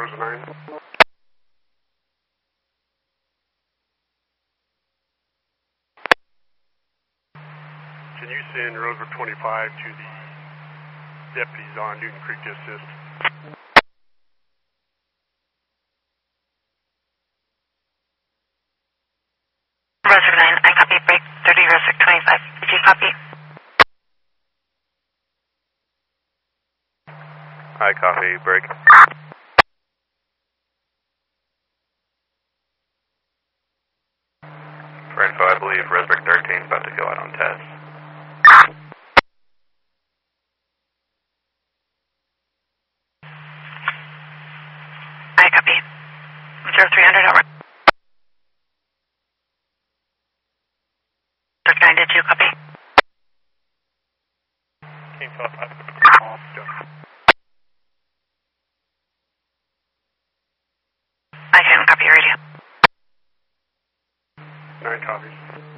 Rosa 9. Can you send Rosa 25 to the deputies on Newton Creek to assist? Rosa 9, I copy. Break 30, Rosa 25. Did you copy? I copy. Break. For info, I believe Resbrick 13 is about to go out on test. I copy. 0300, over. Rosa 9, did you copy? Team 5. I can copy your radio. 9 copies.